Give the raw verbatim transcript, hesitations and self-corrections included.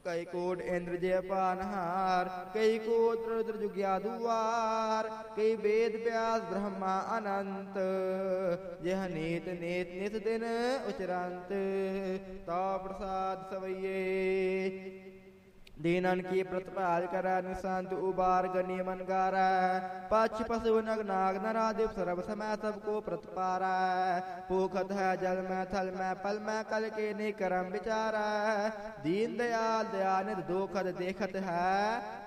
कई कोट इंद्र जय पानहार, कई कोट रुद्र जुग्या दुआर, कई वेद व्यास ब्रह्मा अनंत, यह नीत नीत नित दिन उचरंत, ता प्रसाद सवैये। दीनन की प्रतिपाल करा निशांत उबार गनी मन गारा, पक्ष पशु नग नाग नरादिप सर्व समय सबको प्रतिपारा, पोखत है जल में थल में पल में कल के निकरम विचारा, दीन दयाल दयानिध दोखत देखत है,